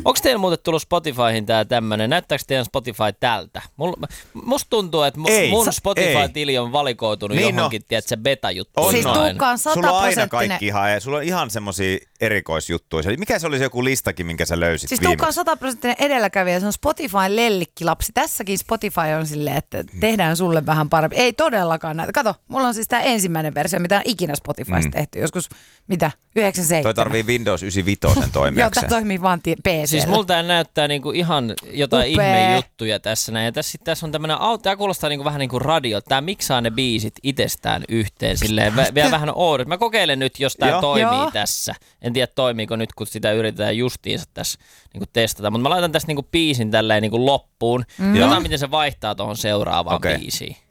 Onko teillä muuten tullut Spotifyhin tää tämmönen? Näyttääkö teidän Spotify tältä? Musta tuntuu, että mun Spotify-tili on valikoitunut johonkin, tiedätkö, beta-juttuun. Siis Tuukka on 100%. Sulla on aina kaikki hae. Sulla on ihan semmosia erikoisjuttuja. Mikä se oli se joku listakin, minkä sä löysit siis viimeksi? Tuukka on 100% edelläkävijä. Se on Spotifyn lellikkilapsi. Tässäkin Spotify on silleen, että tehdään sulle vähän parempi. Ei todellakaan näitä. Kato, mulla on siis tää ensimmäinen versio, mitä on ikinä Spotifysta tehty. Joskus, 97. Toi tarvii Windows 95 toimijakseen. Joo, tää toimii vaan PC:llä. Siis multa näyttää niinku ihan jotain ihmejuttuja tässä näin. Ja tässä on tämmönen tää kuulostaa niinku vähän niinku radio. Tää miksaa ne biisit itsestään yhteen silleen. Vielä vähän oudot. Mä kokeilen nyt, jos tää toimii tässä. En tiedä toimiiko nyt, kun sitä yritetään justiinsa tässä niinku testata. Mutta mä laitan tästä niinku biisin tälleen niinku loppuun. Jotain, miten se vaihtaa tuohon seuraavaan biisiin.